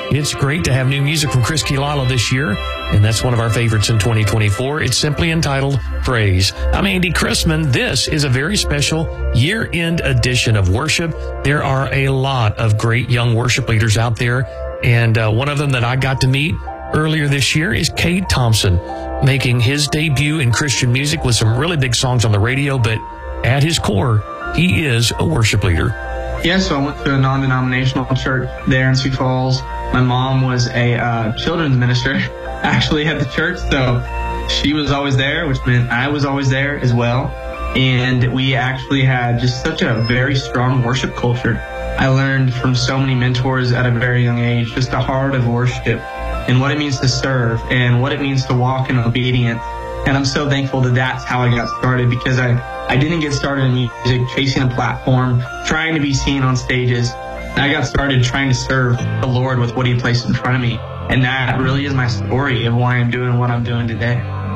It's great to have new music from Chris Quilala this year, and that's one of our favorites in 2024. It's simply entitled Praise. I'm Andy Chrisman. This is a very special year-end edition of worship. There are a lot of great young worship leaders out there, and one of them that I got to meet earlier this year is Cade Thompson, making his debut in Christian music with some really big songs on the radio, but at his core, he is a worship leader. Yeah, so I went to a non-denominational church there in Sioux Falls. My mom was a children's minister, actually, at the church, so she was always there, which meant I was always there as well. And we actually had just such a very strong worship culture. I learned from so many mentors at a very young age just the heart of worship and what it means to serve and what it means to walk in obedience. And I'm so thankful that that's how I got started, because I didn't get started in music chasing a platform, trying to be seen on stages. I got started trying to serve the Lord with what He placed in front of me. And that really is my story of why I'm doing what I'm doing today.